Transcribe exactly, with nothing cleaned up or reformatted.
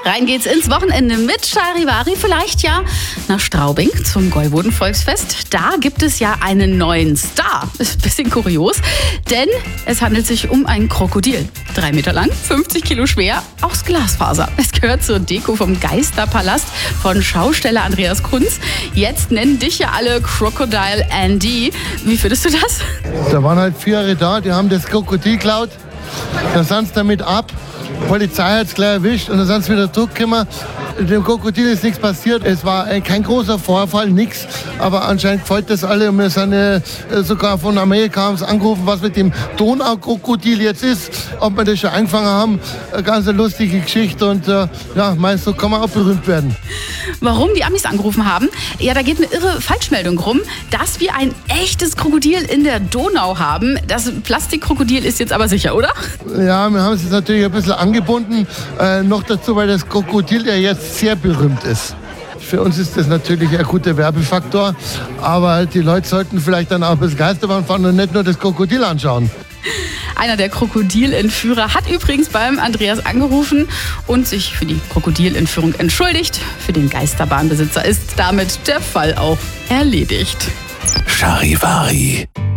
Rein geht's ins Wochenende mit Charivari, vielleicht ja nach Straubing zum Gäuboden-Volksfest. Da gibt es ja einen neuen Star. Ist ein bisschen kurios, denn es handelt sich um ein Krokodil. Drei Meter lang, fünfzig Kilo schwer, aus Glasfaser. Es gehört zur Deko vom Geisterpalast von Schausteller Andreas Kunz. Jetzt nennen dich ja alle Crocodile Andy. Wie findest du das? Da waren halt vier da, die haben das Krokodil geklaut. Da sind sie damit ab. Die Polizei hat es gleich erwischt und dann sind sie wieder zurückgekommen. Dem Krokodil ist nichts passiert. Es war kein großer Vorfall, nichts. Aber anscheinend gefällt das alle. Und wir sind äh, sogar von Amerika haben sie angerufen, was mit dem Donaukrokodil jetzt ist. Ob wir das schon eingefangen haben. Eine ganz lustige Geschichte. Und äh, ja, meinst du, kann man auch berühmt werden. Warum die Amis angerufen haben? Ja, da geht eine irre Falschmeldung rum, dass wir ein echtes Krokodil in der Donau haben. Das Plastikkrokodil ist jetzt aber sicher, oder? Ja, wir haben es jetzt natürlich ein bisschen angebunden. Äh, noch dazu, weil das Krokodil ja jetzt sehr berühmt ist. Für uns ist das natürlich ein guter Werbefaktor, aber die Leute sollten vielleicht dann auch ein bisschen Geisterbahn fahren und nicht nur das Krokodil anschauen. Einer der Krokodilentführer hat übrigens beim Andreas angerufen und sich für die Krokodilentführung entschuldigt. Für den Geisterbahnbesitzer ist damit der Fall auch erledigt. Charivari.